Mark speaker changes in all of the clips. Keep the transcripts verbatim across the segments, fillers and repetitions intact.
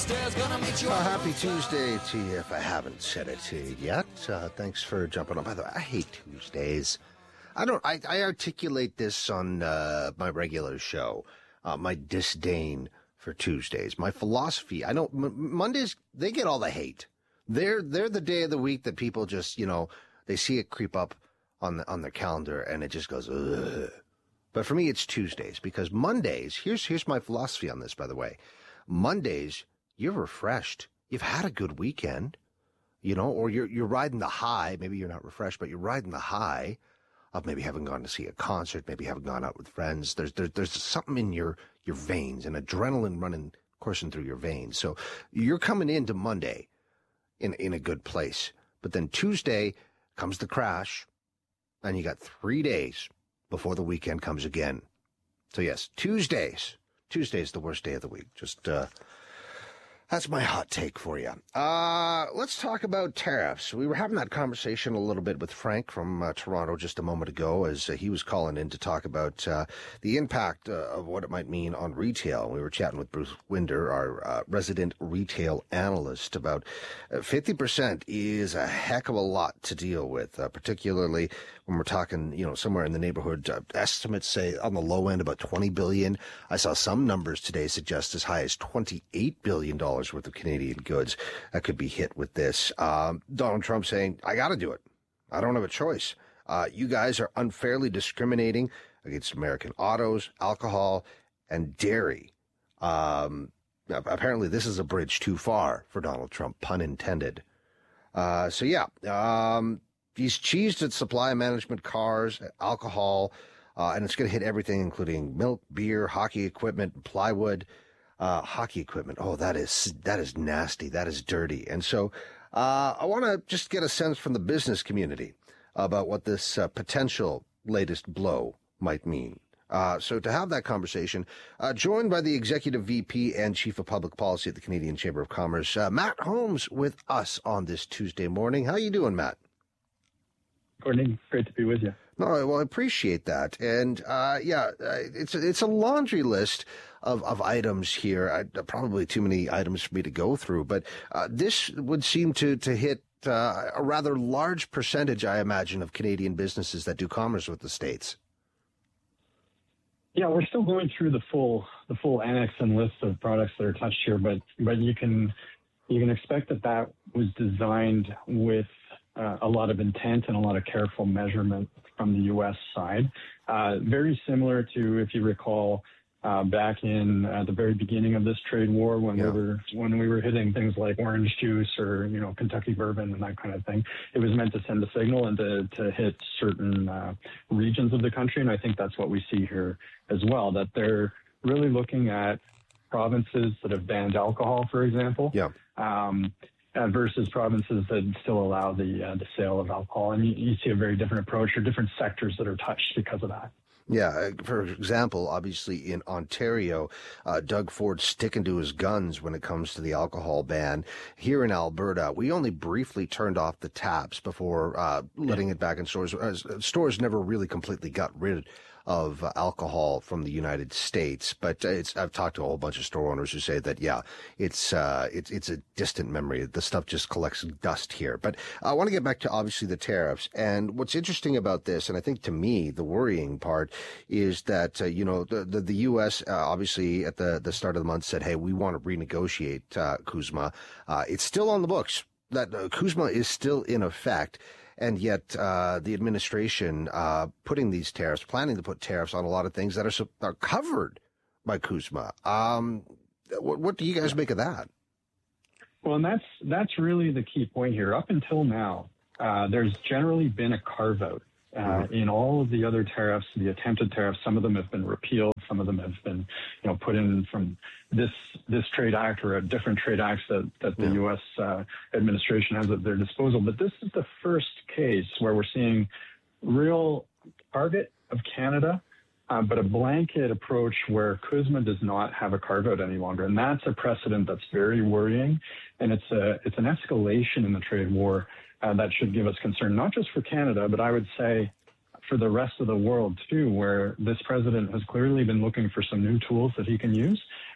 Speaker 1: Uh, happy Tuesday to you if I haven't said it to you yet. Uh, thanks for jumping on. By the way, I hate Tuesdays. I don't. I, I articulate this on uh, my regular show. Uh, my disdain for Tuesdays. My philosophy. I know m- Mondays, they get all the hate. They're they're the day of the week that people just, you know, they see it creep up on the on their calendar and it just goes, ugh. But for me, it's Tuesdays because Mondays. Here's here's my philosophy on this. By the way, Mondays, you're refreshed. You've had a good weekend, you know, or you're you're riding the high. Maybe you're not refreshed, but you're riding the high of maybe having gone to see a concert, maybe having gone out with friends. There's there's, there's something in your, your veins, and adrenaline running, coursing through your veins. So you're coming into Monday in in a good place. But then Tuesday comes the crash, and you got three days before the weekend comes again. So yes, Tuesdays. Tuesday's the worst day of the week. Just uh That's my hot take for you. Uh, let's talk about tariffs. We were having that conversation a little bit with Frank from uh, Toronto just a moment ago as uh, he was calling in to talk about uh, the impact uh, of what it might mean on retail. We were chatting with Bruce Winder, our uh, resident retail analyst, about uh, fifty percent is a heck of a lot to deal with, uh, particularly when we're talking, you know, somewhere in the neighborhood. Uh, estimates say on the low end about twenty billion dollars. I saw some numbers today suggest as high as twenty-eight billion dollars worth of Canadian goods that could be hit with this. Um, Donald Trump saying, I got to do it. I don't have a choice. Uh, you guys are unfairly discriminating against American autos, alcohol, and dairy. Um, apparently, this is a bridge too far for Donald Trump, pun intended. Uh, so, yeah, um, he's cheesed at supply management, cars, alcohol, uh, and it's going to hit everything, including milk, beer, hockey equipment, plywood. Uh, hockey equipment. Oh, that is that is nasty. That is dirty. And so uh, I want to just get a sense from the business community about what this uh, potential latest blow might mean. Uh, so to have that conversation, uh, joined by the Executive V P and Chief of Public Policy at the Canadian Chamber of Commerce, uh, Matt Holmes, with us on this Tuesday morning. How are you doing, Matt?
Speaker 2: Gordon, great to be with you.
Speaker 1: No, well, I appreciate that. And, uh, yeah, it's a, it's a laundry list of, of items here. I, probably too many items for me to go through, but uh, this would seem to, to hit uh, a rather large percentage, I imagine, of Canadian businesses that do commerce with the States.
Speaker 2: Yeah, we're still going through the full the full annex and list of products that are touched here, but but you can you can expect that that was designed with Uh, a lot of intent and a lot of careful measurement from the U S side. Uh, very similar to, if you recall, uh, back in uh, the very beginning of this trade war when yeah. we were when we were hitting things like orange juice or you know Kentucky bourbon and that kind of thing. It was meant to send a signal and to, to hit certain uh, regions of the country, and I think that's what we see here as well. That they're really looking at provinces that have banned alcohol, for example. Yeah. Um, Uh, versus provinces that still allow the uh, the sale of alcohol. And you, you see a very different approach or different sectors that are touched because of that.
Speaker 1: Yeah, for example, obviously in Ontario, uh, Doug Ford's sticking to his guns when it comes to the alcohol ban. Here in Alberta, we only briefly turned off the taps before uh, letting it back in stores. Uh, stores never really completely got rid of uh, alcohol from the United States, but uh, it's, I've talked to a whole bunch of store owners who say that, yeah, it's uh, it's it's a distant memory. The stuff just collects dust here. But I want to get back to obviously the tariffs. And what's interesting about this, and I think to me the worrying part, is that uh, you know the the, the U S uh, obviously at the the start of the month said, hey, we want to renegotiate uh, CUSMA. Uh, it's still on the books. That uh, CUSMA is still in effect. And yet uh, the administration uh, putting these tariffs, planning to put tariffs on a lot of things that are are covered by CUSMA. Um, what, what do you guys make of that?
Speaker 2: Well, and that's that's really the key point here. Up until now, uh, there's generally been a carve-out. Uh, mm-hmm. In all of the other tariffs, the attempted tariffs, some of them have been repealed, some of them have been, you know, put in from this this trade act or a different trade acts that, that the yeah. U S uh, administration has at their disposal. But this is the first case where we're seeing real target of Canada, uh, but a blanket approach where CUSMA does not have a carve-out any longer. And that's a precedent that's very worrying. And it's a it's an escalation in the trade war Uh, that should give us concern, not just for Canada, but I would say for the rest of the world too, where this president has clearly been looking for some new tools that he can use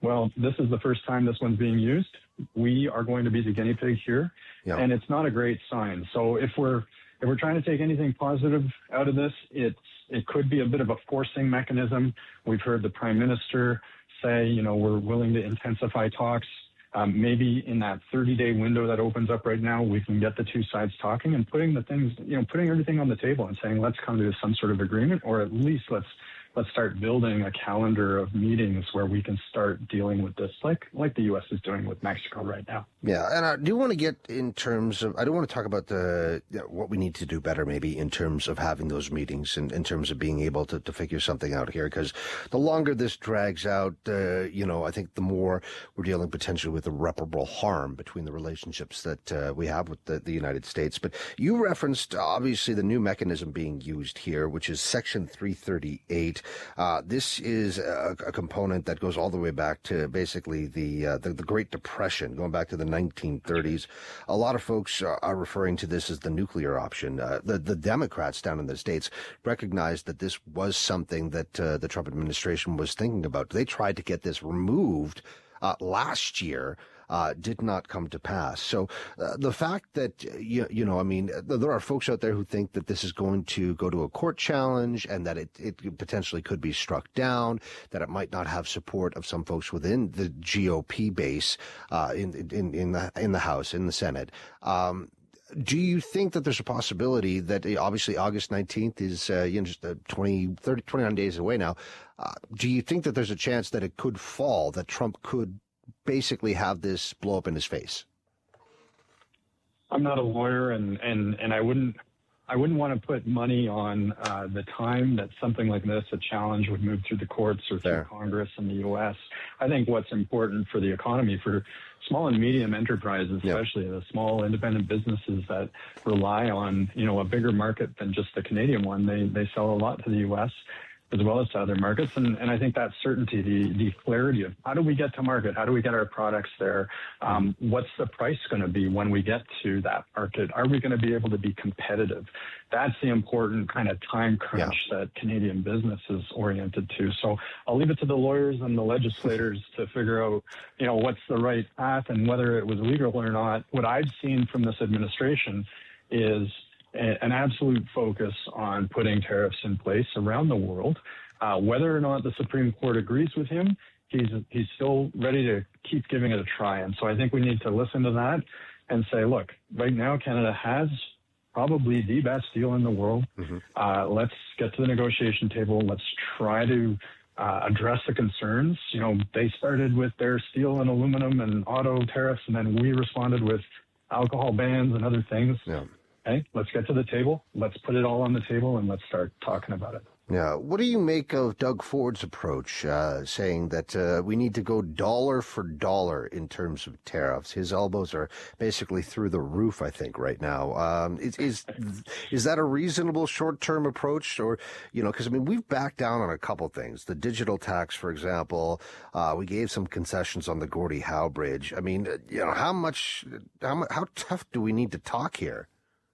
Speaker 2: well, this is the first time this one's being used. We are going to be the guinea pig here, yeah. and it's not a great sign. So if we're if we're trying to take anything positive out of this, it's it could be a bit of a forcing mechanism. We've heard the Prime Minister say, you know, we're willing to intensify talks. Um, maybe in that thirty-day window that opens up right now, we can get the two sides talking and putting the things, you know, putting everything on the table and saying, let's come to some sort of agreement, or at least let's let's start building a calendar of meetings where we can start dealing with this, like like the U S is doing with Mexico right now.
Speaker 1: Yeah, and I do want to get in terms of, I do want to talk about the you know, what we need to do better maybe in terms of having those meetings and in terms of being able to, to figure something out here, because the longer this drags out, uh, you know, I think the more we're dealing potentially with irreparable harm between the relationships that uh, we have with the, the United States. But you referenced, obviously, the new mechanism being used here, which is Section three thirty-eight. Uh, this is a, a component that goes all the way back to basically the, uh, the the Great Depression, going back to the nineteen thirties. A lot of folks are, are referring to this as the nuclear option. Uh, the the Democrats down in the States recognized that this was something that uh, the Trump administration was thinking about. They tried to get this removed uh, last year. Uh, did not come to pass. So uh, the fact that, you, you know, I mean, there are folks out there who think that this is going to go to a court challenge and that it, it potentially could be struck down, that it might not have support of some folks within the G O P base uh, in, in, in, the, in the House, in the Senate. Um, Do you think that there's a possibility that obviously August nineteenth is uh, you know, just uh, twenty, thirty, twenty-nine days away now? Uh, do you think that there's a chance that it could fall, that Trump could basically have this blow up in his face?
Speaker 2: I'm not a lawyer, and, and, and I wouldn't I wouldn't want to put money on uh, the time that something like this, a challenge, would move through the courts or through
Speaker 1: Fair.
Speaker 2: Congress in the U S. I think what's important for the economy, for small and medium enterprises, especially yep. the small independent businesses that rely on, you know, a bigger market than just the Canadian one. They they sell a lot to the U S as well as to other markets. And, and I think that certainty, the, the clarity of how do we get to market? How do we get our products there? Um, what's the price going to be when we get to that market? Are we going to be able to be competitive? That's the important kind of time crunch yeah. that Canadian business is oriented to. So I'll leave it to the lawyers and the legislators to figure out, you know, what's the right path and whether it was legal or not. What I've seen from this administration is an absolute focus on putting tariffs in place around the world. Uh, whether or not the Supreme Court agrees with him, he's he's still ready to keep giving it a try. And so I think we need to listen to that and say, look, right now Canada has probably the best deal in the world. Mm-hmm. Uh, let's get to the negotiation table. Let's try to uh, address the concerns. You know, they started with their steel and aluminum and auto tariffs, and then we responded with alcohol bans and other things.
Speaker 1: Yeah.
Speaker 2: Okay, let's get to the table. Let's put it all on the table and let's start talking about it.
Speaker 1: Yeah. What do you make of Doug Ford's approach, uh, saying that uh, we need to go dollar for dollar in terms of tariffs? His elbows are basically through the roof, I think, right now. Um, is, is is that a reasonable short-term approach? Or, you know, because, I mean, we've backed down on a couple things. The digital tax, for example. Uh, we gave some concessions on the Gordie Howe Bridge. I mean, you know, how much, how, how tough do we need to talk here?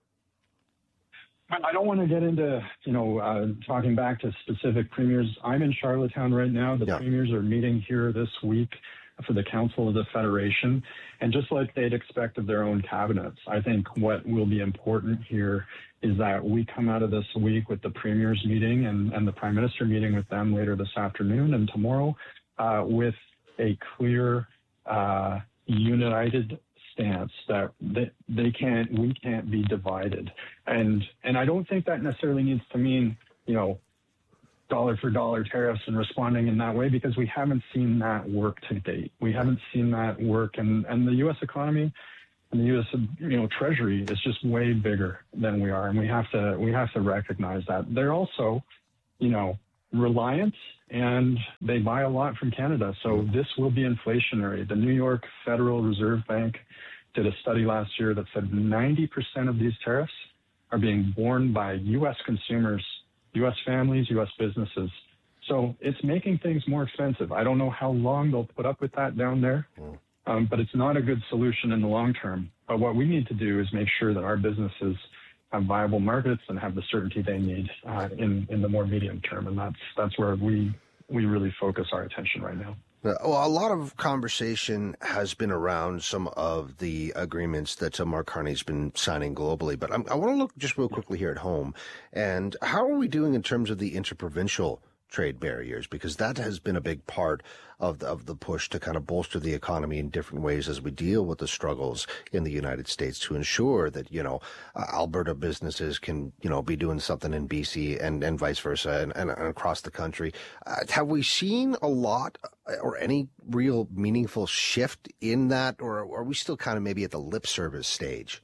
Speaker 2: I don't want to get into, you know, uh, talking back to specific premiers. I'm in Charlottetown right now. The yeah. premiers are meeting here this week for the Council of the Federation. And just like they'd expect of their own cabinets, I think what will be important here is that we come out of this week with the premiers meeting and, and the Prime Minister meeting with them later this afternoon and tomorrow uh, with a clear, uh, united stance that they, they can't, we can't be divided. And, and I don't think that necessarily needs to mean, you know, dollar for dollar tariffs and responding in that way, because we haven't seen that work to date. We haven't seen that work. And, and the U S economy and the U S, you know, Treasury is just way bigger than we are. And we have to, we have to recognize that. They're also, you know, reliant, and they buy a lot from Canada. So this will be inflationary. The New York Federal Reserve Bank did a study last year that said ninety percent of these tariffs are being borne by U S consumers, U S families, U S businesses. So it's making things more expensive. I don't know how long they'll put up with that down there, um, but it's not a good solution in the long term. But what we need to do is make sure that our businesses have viable markets and have the certainty they need uh, in, in the more medium term. And that's that's where we we really focus our attention right now.
Speaker 1: Uh, Well, a lot of conversation has been around some of the agreements that uh, Mark Carney's been signing globally, but I'm, I want to look just real quickly here at home. And how are we doing in terms of the interprovincial trade barriers? Because that has been a big part of the, of the push to kind of bolster the economy in different ways as we deal with the struggles in the United States to ensure that, you know, uh, Alberta businesses can, you know, be doing something in B C and, and vice versa and, and, and across the country. Uh, have we seen a lot or any real meaningful shift in that, or are we still kind of maybe at the lip service stage?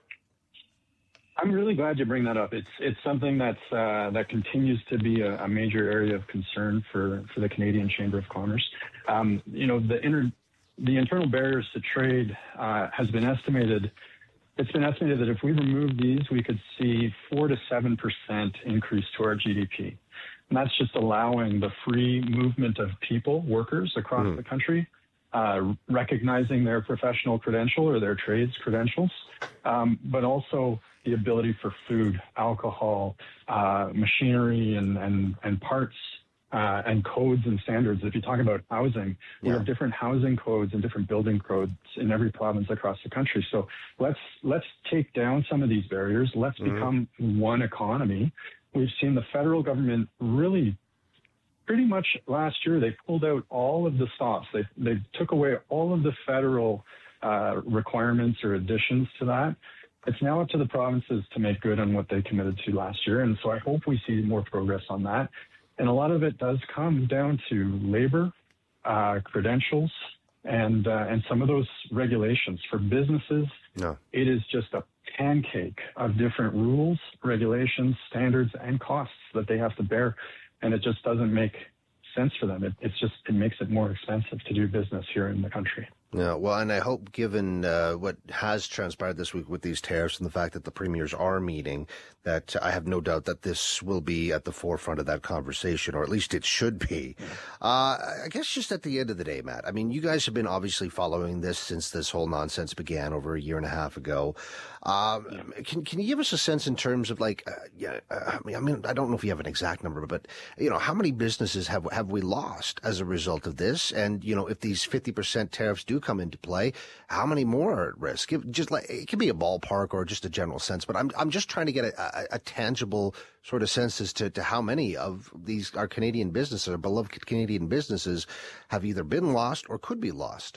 Speaker 2: I'm really glad you bring that up. It's it's something that's uh, that continues to be a, a major area of concern for, for the Canadian Chamber of Commerce. Um, you know, the inter, the internal barriers to trade uh, has been estimated. It's been estimated that if we remove these, we could see four to seven percent increase to our G D P, and that's just allowing the free movement of people, workers across mm. the country. Uh, recognizing their professional credential or their trades credentials, um, but also the ability for food, alcohol, uh, machinery, and, and, and parts uh, and codes and standards. If you talk about housing, we yeah. have different housing codes and different building codes in every province across the country. So let's let's take down some of these barriers. Let's mm-hmm. become one economy. We've seen the federal government really pretty much last year, they pulled out all of the stops. They they took away all of the federal uh, requirements or additions to that. It's now up to the provinces to make good on what they committed to last year. And so I hope we see more progress on that. And a lot of it does come down to labor, uh, credentials, and uh, and some of those regulations. For businesses, no. It is just a pancake of different rules, regulations, standards, and costs that they have to bear. And it just doesn't make sense for them. It, it's just, it makes it more expensive to do business here in the country.
Speaker 1: Yeah, well, and I hope, given uh, what has transpired this week with these tariffs and the fact that the premiers are meeting, that I have no doubt that this will be at the forefront of that conversation, or at least it should be. Yeah. Uh, I guess just at the end of the day, Matt, I mean, you guys have been obviously following this since this whole nonsense began over a year and a half ago. Um, yeah. Can can you give us a sense in terms of like, uh, yeah, uh, I mean, I mean, I don't know if you have an exact number, but you know, how many businesses have have we lost as a result of this? And you know, if these fifty percent tariffs do come into play, how many more are at risk? Give, just like it can be a ballpark or just a general sense, but I'm I'm just trying to get a, a, a tangible sort of sense as to, to how many of these our Canadian businesses, our beloved Canadian businesses, have either been lost or could be lost.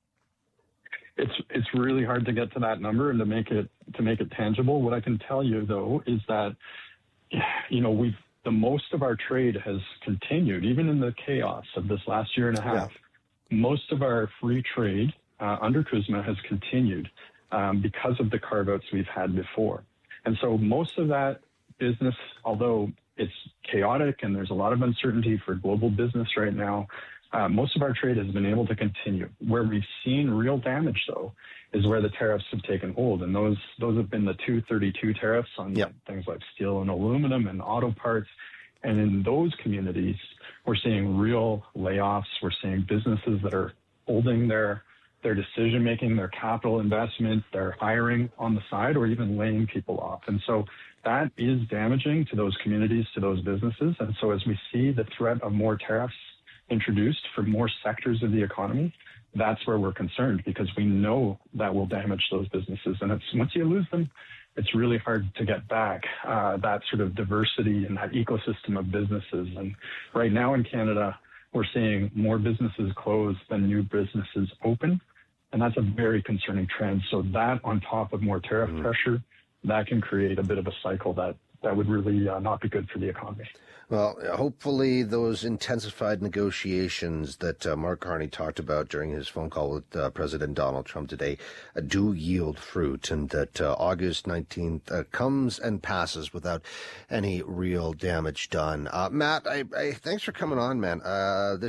Speaker 2: It's it's really hard to get to that number and to make it to make it tangible. What I can tell you though is that, you know, we've the most of our trade has continued even in the chaos of this last year and a half. Yeah. Most of our free trade uh, under CUSMA has continued um, because of the carve-outs we've had before. And so most of that business, although it's chaotic and there's a lot of uncertainty for global business right now, uh, most of our trade has been able to continue. Where we've seen real damage, though, is where the tariffs have taken hold. And those those have been the two thirty-two tariffs on yep. things like steel and aluminum and auto parts. And in those communities, we're seeing real layoffs. We're seeing businesses that are holding their their decision-making, their capital investment, their hiring on the side, or even laying people off. And so that is damaging to those communities, to those businesses. And so as we see the threat of more tariffs introduced for more sectors of the economy, that's where we're concerned, because we know that will damage those businesses. And it's once you lose them, it's really hard to get back uh, that sort of diversity and that ecosystem of businesses. And right now in Canada, we're seeing more businesses close than new businesses open. And that's a very concerning trend. So that on top of more tariff mm-hmm. pressure, that can create a bit of a cycle that, that would really uh, not be good for the economy.
Speaker 1: Well, hopefully those intensified negotiations that uh, Mark Carney talked about during his phone call with uh, President Donald Trump today uh, do yield fruit, and that uh, August nineteenth uh, comes and passes without any real damage done. Uh, Matt, I, I, thanks for coming on, man. Uh, this